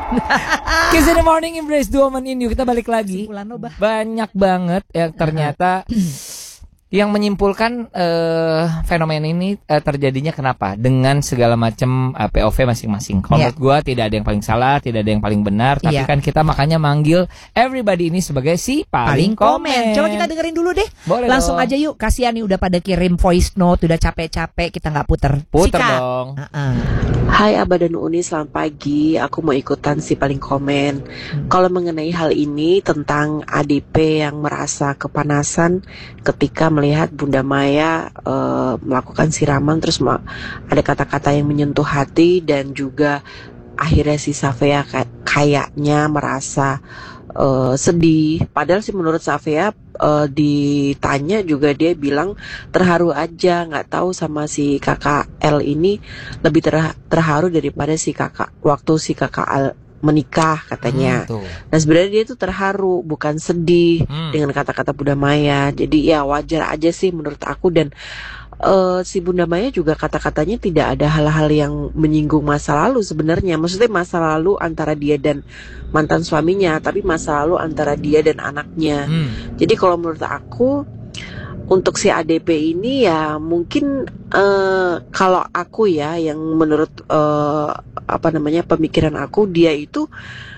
Kiss in the morning, embrace the woman in you. Kita balik lagi. Banyak banget yang ternyata yang menyimpulkan fenomena ini terjadinya kenapa? Dengan segala macam POV masing-masing. Kalau menurut gue tidak ada yang paling salah, tidak ada yang paling benar. Tapi kan kita makanya manggil everybody ini sebagai si paling komen. Coba kita dengerin dulu deh. Boleh langsung dong. aja yuk. Kasihan nih udah pada kirim voice note, udah capek-capek kita nggak puter. Puter Sika. dong. Hai Abah dan Uni, selamat pagi. Aku mau ikutan si paling komen. Kalau mengenai hal ini tentang ADP yang merasa kepanasan ketika melihat Bunda Maya melakukan siraman, terus ada kata-kata yang menyentuh hati, dan juga akhirnya si Safea kayaknya merasa sedih. Padahal sih menurut Safea ditanya juga dia bilang terharu aja, nggak tahu sama si kakak L ini lebih terharu daripada si kakak waktu si kakak L menikah katanya. Nah sebenarnya dia itu terharu bukan sedih dengan kata-kata Bunda Maya. Jadi ya wajar aja sih menurut aku. Dan si Bunda Maya juga kata-katanya tidak ada hal-hal yang menyinggung masa lalu sebenarnya. Maksudnya masa lalu antara dia dan mantan suaminya, tapi masa lalu antara dia dan anaknya. Jadi kalau menurut aku untuk si ADP ini ya mungkin kalau aku ya yang menurut pemikiran aku, dia itu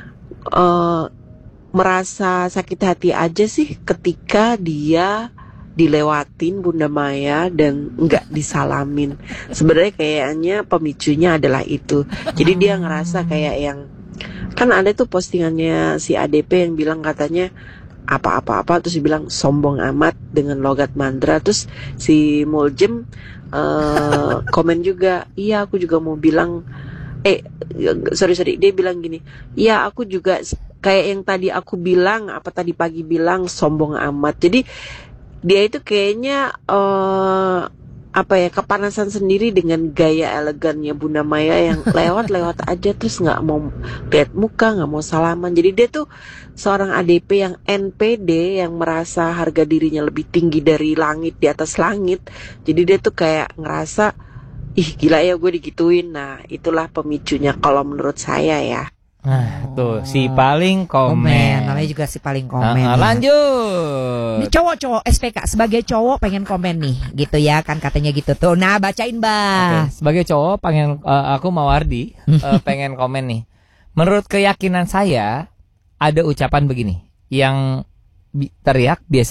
merasa sakit hati aja sih ketika dia dilewatin Bunda Maya dan nggak disalamin. Sebenarnya kayaknya pemicunya adalah itu. Jadi dia ngerasa kayak yang, kan ada tuh postingannya si ADP yang bilang katanya apa-apa terus dibilang sombong amat dengan logat mandra. Terus si Muljem komen juga, iya aku juga mau bilang dia bilang gini, iya aku juga kayak yang tadi aku bilang, tadi pagi bilang sombong amat. Jadi dia itu kayaknya kepanasan sendiri dengan gaya elegannya Bunda Maya yang lewat aja terus nggak mau lihat muka, nggak mau salaman. Jadi dia tuh seorang ADP yang NPD, yang merasa harga dirinya lebih tinggi dari langit, di atas langit. Jadi dia tuh kayak ngerasa, ih gila ya gue digituin. Nah itulah pemicunya kalau menurut saya ya. Nah tuh si paling komen. Namanya juga si paling komen. Lanjut. Ini cowok SPK sebagai cowok pengen komen nih gitu ya kan, katanya gitu tuh. Nah bacain Mbak. Sebagai cowok pengen aku Mawardi pengen komen nih. Menurut keyakinan saya ada ucapan begini yang teriak biasa